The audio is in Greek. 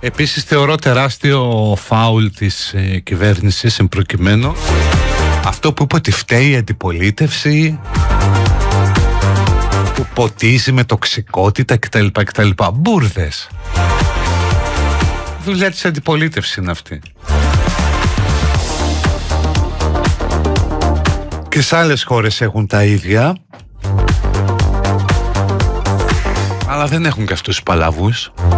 Επίσης θεωρώ τεράστιο φάουλ της κυβέρνησης εν προκειμένου αυτό που είπε ότι φταίει η αντιπολίτευση, που ποτίζει με τοξικότητα κτλ. Μπούρδες. Δουλειά της αντιπολίτευσης είναι αυτή. Και σε άλλες χώρες έχουν τα ίδια, αλλά δεν έχουν και αυτούς τους παλαβούς.